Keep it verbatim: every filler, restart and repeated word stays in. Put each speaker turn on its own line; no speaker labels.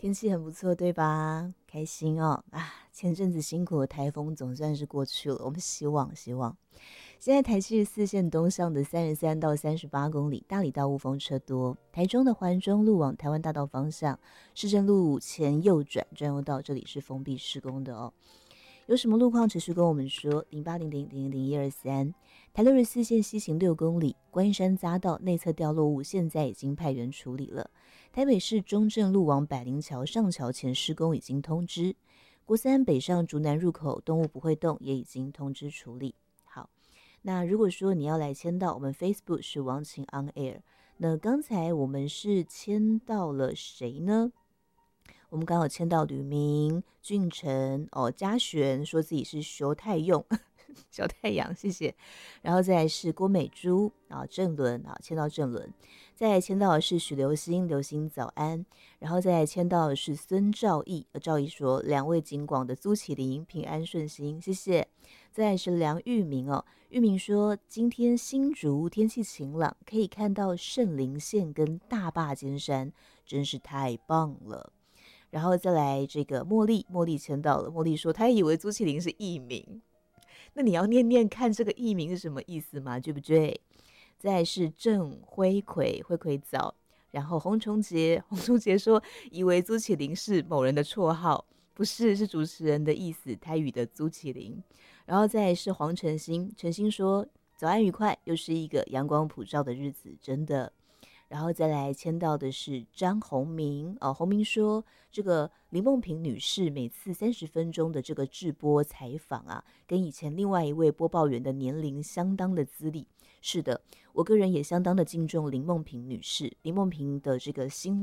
天气很不错，对吧？开心哦！啊，前阵子辛苦的台风总算是过去了，我们希望希望。现在台七十四线东向的三十三到三十八公里，大里到雾峰车多。台中的环中路往台湾大道方向，市政路前右转专用道，这里是封闭施工的哦。有什么路况持续跟我们说，零八零零零零一二三。台六十四线西行六公里，观音山匝道内侧掉落物现在已经派员处理了。台北市中正路往百灵桥上桥前施工已经通知。国三北上竹南入口动物不会动也已经通知处理。好，那如果说你要来签到，我们 Facebook 是王晴 on air。那刚才我们是签到了谁呢？我们刚好签到吕明、俊成、哦嘉璇，说自己是修太用小太阳，谢谢。然后再来是郭美珠啊，郑伦啊，签到郑伦。再来签到的是许流星，流星早安。然后再来签到的是孙兆义，兆义说两位景广的租启林平安顺心，谢谢。再来是梁玉明哦，玉明说今天新竹天气晴朗，可以看到圣林线跟大霸尖山，真是太棒了。然后再来这个茉莉，茉莉签到了。茉莉说她以为朱启林是艺名，那你要念念看这个艺名是什么意思嘛，对不对？再来是郑辉奎，辉奎早。然后洪崇杰，洪崇杰说以为朱启林是某人的绰号，不是，是主持人的意思，台语的朱启林。然后再来是黄晨星，晨星说早安愉快，又是一个阳光普照的日子，真的。然后再来签到的是张宏明哦，宏明说这个林梦萍女士每次三十分钟的这个直播采访啊，跟以前另外一位播报员的年龄相当的资历。是的，我个人也相当的敬重林梦萍女士，林梦萍的这个新